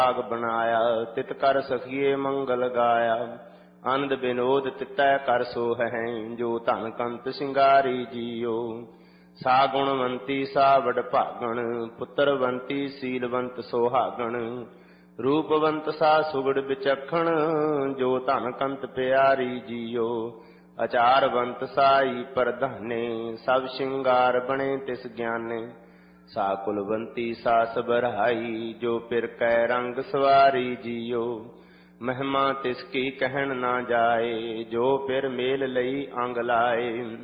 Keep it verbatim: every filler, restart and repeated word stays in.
भाग बनाया, तित कर सखिए मंगल गाया। आनंद विनोद तितै कर सोहै, जो धन कंत सिंगारी जियो। सा गुणवंती सा वडभागण, पुत्रवंती सीलवंत सोहागण। रूपवंत सा सुगड़ विचक्षण, जो धन कंत प्यारी जियो। अचारवंत साई प्रधाने, सब श्रृंगार बने तिस ज्ञाने। सा कुलवंती सा सबराई, जो पिर कै रंग सवारी जियो। महिमा तिसकी कहन ना जाए, जो पिर मेल लई अंग लाए।